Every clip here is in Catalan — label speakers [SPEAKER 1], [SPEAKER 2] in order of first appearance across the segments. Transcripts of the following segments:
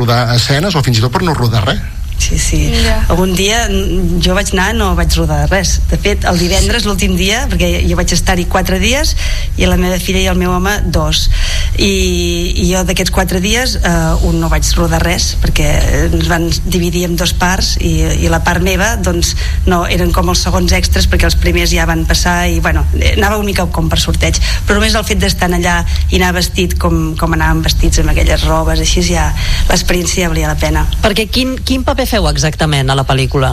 [SPEAKER 1] rodar escenes o fins i tot per no rodar res.
[SPEAKER 2] Sí. Algun dia jo vaig anar, no vaig rodar res. De fet, el divendres, l'últim dia, perquè jo vaig estar-hi 4 dies i la meva filla i el meu home 2, i jo d'aquests 4 dies un no vaig rodar res perquè ens van dividir en 2 parts i la part meva doncs no, eren com els segons extras perquè els primers ja van passar i bueno, anava una mica com per sorteig, però només el fet d'estar allà i anar vestit com anàvem vestits amb aquelles robes, així ja l'experiència ja valia la pena.
[SPEAKER 3] Perquè quin paper feu exactament a la pel·lícula?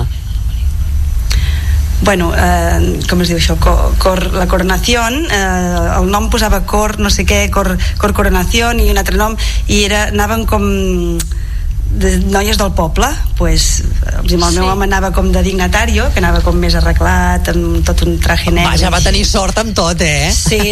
[SPEAKER 2] Bueno, com es diu això? La Coronación, el nom posava Cor, no sé què, Cor Coronación i un altre nom, i anaven com de noies del poble, pues, el meu home anava com de dignatario, que anava com més arreglat, amb tot un traje negre.
[SPEAKER 3] Ja va tenir sort amb tot,
[SPEAKER 2] Sí.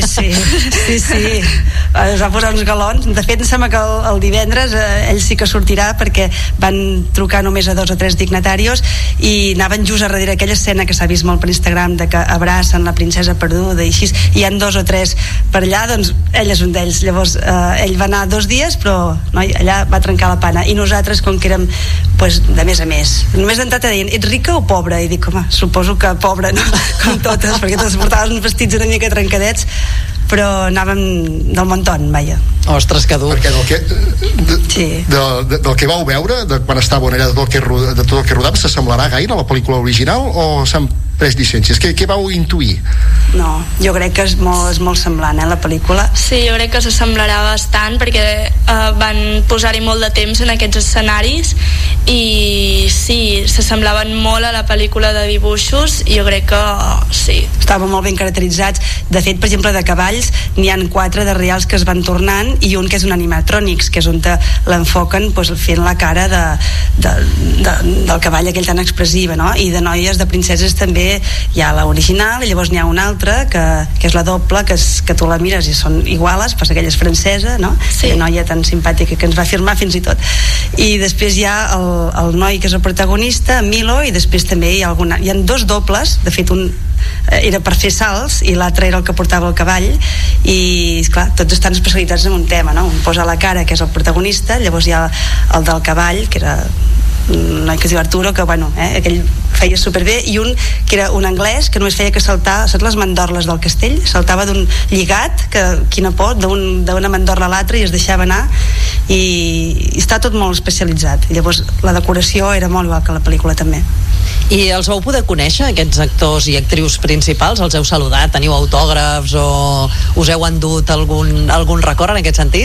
[SPEAKER 2] Es va posar uns galons. De fet, em sembla que el divendres ell sí que sortirà perquè van trucar només a 2 o 3 dignatarios i anaven just a darrere aquella escena que s'ha vist molt per Instagram de que abracen la princesa perduda i així, i hi ha 2 o 3 per allà, doncs ell és un d'ells. Llavors ell va anar 2 dies però allà va trencar la pana, i nosaltres com que érem pues, de més a més, només d'entrada deien ets rica o pobra? I dic, home, suposo que pobra, no? Com totes, perquè totes portaven uns vestits una mica trencadets, però anàvem del montón, vaja.
[SPEAKER 3] Ostres, que dur.
[SPEAKER 1] Perquè del que vau veure, de quan estàveu allà, de tot el que rodava, s'assemblarà gaire a la pel·lícula original o s'han pres llicències? Què vau intuir?
[SPEAKER 2] No, jo crec que és molt semblant, la pel·lícula.
[SPEAKER 4] Sí, jo crec que s'assemblarà bastant perquè van posar-hi molt de temps en aquests escenaris i sí, s'assemblaven molt a la pel·lícula de dibuixos i jo crec que sí.
[SPEAKER 2] Estaven molt ben caracteritzats. De fet, per exemple, de cavalls n'hi han 4 de reals que es van tornant i un que és un animatrònics, que és on l'enfoquen fent la cara del cavall aquell tan expressiva, no? I de noies, de princeses també hi ha l'original i llavors n'hi ha una altra que és la doble, que tu la mires i són iguales, però aquella és francesa, no?
[SPEAKER 4] Sí.
[SPEAKER 2] Una noia tan simpàtica que ens va firmar fins i tot. I després hi ha el noi que és el protagonista, Milo, i després també hi ha 2 dobles, de fet un era per fer salts i l'altre era el que portava el cavall, i esclar, tots estan especialitzats en un tema, no? Un posa la cara, que és el protagonista, llavors hi ha el del cavall, que era un noi que es diu Arturo, que bueno, aquell feia superbé, i un que era un anglès que només feia que saltar, saps les mandorles del castell? Saltava d'un lligat, que quina por, d'una mandorla a l'altra i es deixava anar, i està tot molt especialitzat. I llavors la decoració era molt igual que la pel·lícula també.
[SPEAKER 3] I els vau poder conèixer, aquests actors i actrius principals? Els heu saludat? Teniu autògrafs o us heu endut algun record en aquest sentit?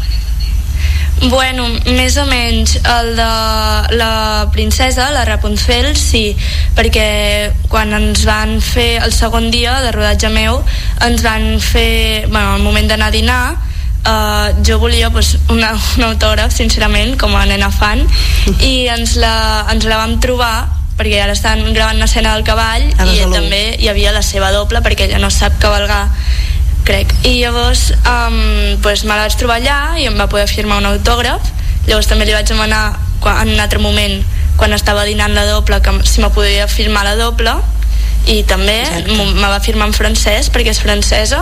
[SPEAKER 4] Bueno, més o menys el de la princesa, la Rapunzel, sí, perquè quan ens van fer el segon dia de rodatge meu, ens van fer, bueno, al moment d'anar a dinar, jo volia un autògraf, sincerament, com a nena fan, i ens la vam trobar perquè ara estan gravant una escena del cavall i també hi havia la seva doble perquè ella no sap cavalgar, crec, i llavors me la vaig trobar allà i em va poder firmar un autògraf. Llavors també li vaig demanar en un altre moment, quan estava dinant la doble, que si me podia firmar la doble, i també me va firmar en francès perquè és francesa.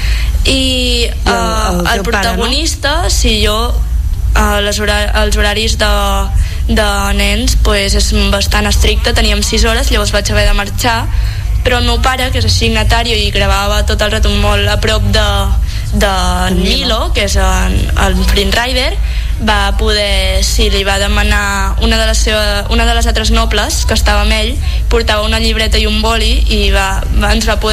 [SPEAKER 4] I el protagonista, pare, no? Si jo els horaris de nens és bastant estricte, teníem 6 hores, llavors vaig haver de marxar, però el meu pare, que és signatari i gravava tot el rato molt a prop de Milo, que és el Prince Rider, va poder, sí, li va demanar una de les altres nobles que estava amb ell, portava una llibreta i un boli i ens va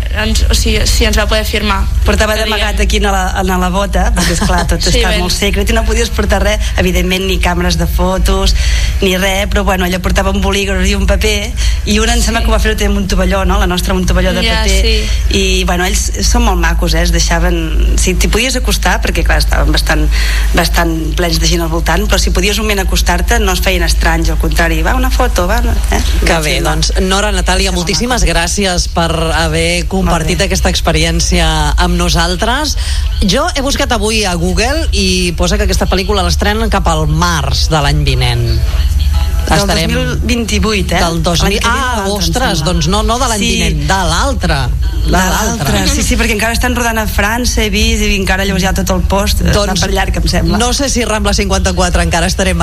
[SPEAKER 4] poder firmar.
[SPEAKER 2] Portava d'amagat aquí a la bota, perquè esclar, tot sí, està molt secret i no podies portar res, evidentment ni càmeres de fotos ni res, però bueno, ella portava un bolígraf i un paper, i una em sembla que ho va fer amb un tovalló, no? La nostra un tovalló de paper, sí. I bueno, ells són molt macos, es deixaven, si t'hi podies acostar, perquè clar, estaven bastant plens de gent al voltant, però si podies un moment acostar-te no es feien estranys, al contrari, va una foto, va,
[SPEAKER 3] Que bé, doncs Nora, Natàlia, moltíssimes gràcies per haver compartit aquesta experiència amb nosaltres. Jo he buscat avui a Google i posa que aquesta pel·lícula l'estrenen cap al març de l'any vinent.
[SPEAKER 2] Del 2028,
[SPEAKER 3] Del 2000... ostres, doncs no de l'any vinent, de l'altre. Sí, perquè encara estan rodant a França, he vist, i encara llavors hi ha tot el post, doncs, està per llarg, em sembla. No sé si Rambla 54 encara estarem